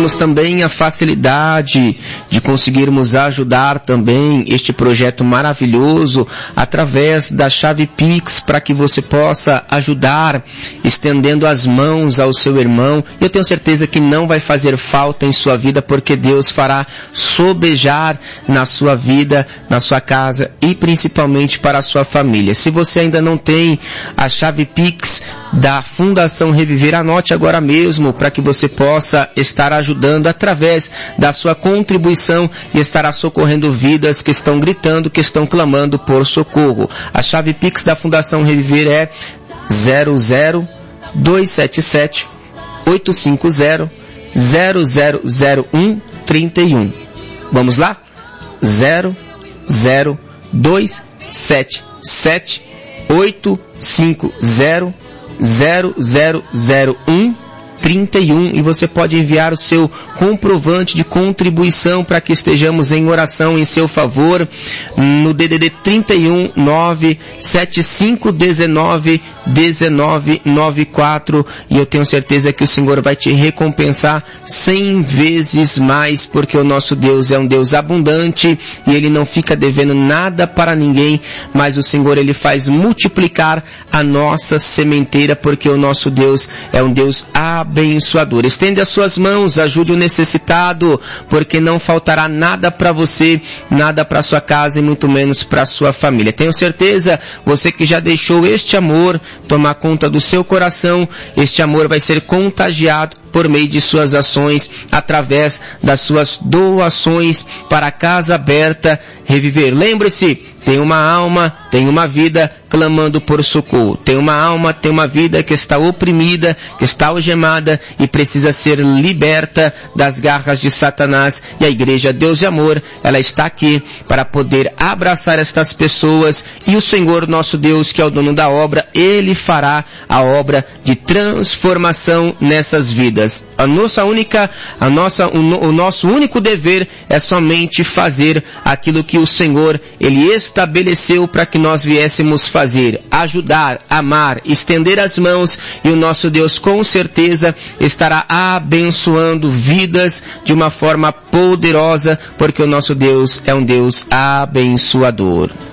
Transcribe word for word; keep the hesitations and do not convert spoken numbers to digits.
temos também a facilidade de conseguirmos ajudar também este projeto maravilhoso através da chave Pix, para que você possa ajudar, estendendo as mãos ao seu irmão. Eu tenho certeza que não vai fazer falta em sua vida, porque Deus fará sobejar na sua vida, na sua casa e principalmente para a sua família. Se você ainda não tem a chave Pix da Fundação Reviver, anote agora mesmo, para que você possa estar ajudando através da sua contribuição e estará socorrendo vidas que estão gritando, que estão clamando por socorro. A chave Pix da Fundação Reviver é zero zero dois sete sete oito cinco zero zero zero zero um três um. Vamos lá? zero zero dois sete sete oito cinco zero zero zero zero um trinta e um, e você pode enviar o seu comprovante de contribuição para que estejamos em oração em seu favor no D D D trinta e um, nove sete cinco um nove um nove nove quatro, e eu tenho certeza que o Senhor vai te recompensar cem vezes mais, porque o nosso Deus é um Deus abundante e Ele não fica devendo nada para ninguém, mas o Senhor, Ele faz multiplicar a nossa sementeira, porque o nosso Deus é um Deus abençoador. abençoador. Estende as suas mãos, ajude o necessitado, porque não faltará nada para você, nada para sua casa e muito menos para sua família. Tenho certeza, você que já deixou este amor tomar conta do seu coração, este amor vai ser contagiado por meio de suas ações, através das suas doações para a Casa Aberta Reviver. Lembre-se, tem uma alma, tem uma vida clamando por socorro. Tem uma alma, tem uma vida que está oprimida, que está algemada e precisa ser liberta das garras de Satanás. E a Igreja Deus e Amor, ela está aqui para poder abraçar estas pessoas. E o Senhor, nosso Deus, que é o dono da obra, Ele fará a obra de transformação nessas vidas. A nossa única, a nossa, o, o nosso único dever é somente fazer aquilo que o Senhor, Ele estabeleceu para que nós viéssemos fazer. Ajudar, amar, estender as mãos, e o nosso Deus com certeza estará abençoando vidas de uma forma poderosa, porque o nosso Deus é um Deus abençoador.